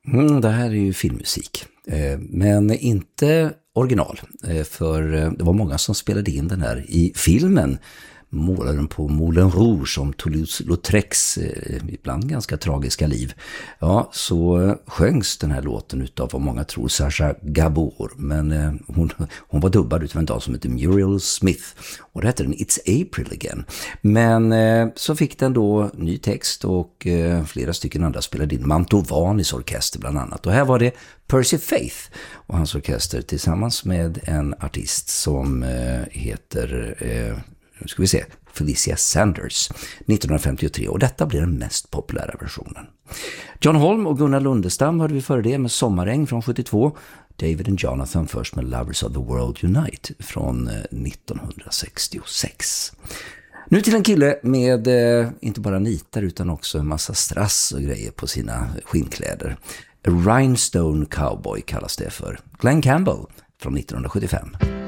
Det här är ju filmmusik, men inte original, för det var många som spelade in den här i filmen. Målaren på Moulin Rouge som Toulouse-Lautrecs ibland ganska tragiska liv. Ja, så sjöngs den här låten utav vad många tror Sacha Gabor, men hon var dubbad utav en dag som heter Muriel Smith, och det heter den It's April Again. Men så fick den då ny text, och flera stycken andra spelade in, Mantovanis orkester bland annat, och här var det Percy Faith och hans orkester tillsammans med en artist som heter nu ska vi se, Felicia Sanders 1953, och detta blir den mest populära versionen. John Holm och Gunnar Lundestam hörde vi före det med Sommaräng från 72, David and Jonathan först med Lovers of the World Unite från 1966. Nu till en kille med inte bara nitar utan också en massa strass och grejer på sina skinnkläder. A Rhinestone Cowboy kallas det för. Glenn Campbell från 1975.